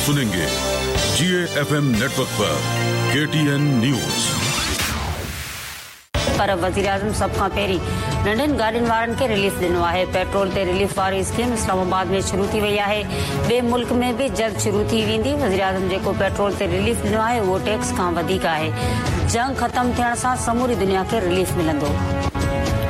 सुनेंगे GAFM network पर KTN news. पर वज़ीर-ए-आज़म सब खां पहिरीं नंढनि गाॾियुनि वारनि खे रिलीफ ॾिनो आहे। पेट्रोल ते रिलीफ वारी स्कीम इस्लामाबाद में शुरू थी वई आहे। ॿिए मुल्क में बि जल्द शुरू थी वेंदी। वज़ीर-ए-आज़म जेको पेट्रोल ते रिलीफ ॾिनो आहे उहो टैक्स खां वधीक आहे। जंग ख़त्म थियण सां समूरी दुनिया खे रिलीफ मिलंदो।